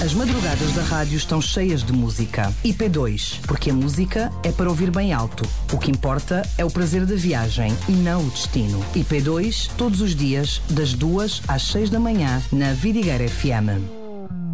As madrugadas da rádio estão cheias de música. IP2, porque a música é para ouvir bem alto. O que importa é o prazer da viagem e não o destino. IP2, todos os dias, das 2 às 6 da manhã, na Vidigueira FM.